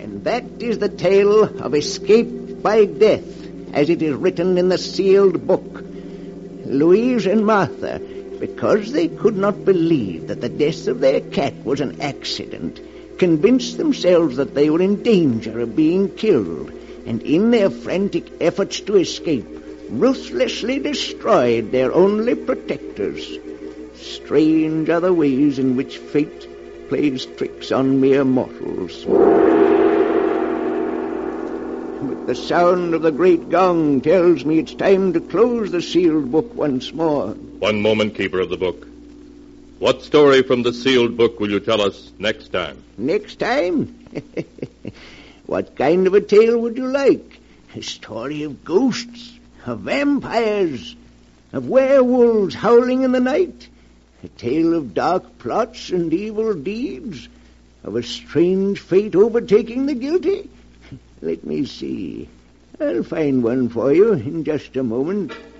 And that is the tale of escape by death, as it is written in the sealed book. Louise and Martha, because they could not believe that the death of their cat was an accident, convinced themselves that they were in danger of being killed, and in their frantic efforts to escape, ruthlessly destroyed their only protectors. Strange are the ways in which fate plays tricks on mere mortals. But the sound of the great gong tells me it's time to close the sealed book once more. One moment, Keeper of the Book. What story from the sealed book will you tell us next time? Next time? What kind of a tale would you like? A story of ghosts, of vampires, of werewolves howling in the night? A tale of dark plots and evil deeds? Of a strange fate overtaking the guilty? Let me see. I'll find one for you in just a moment.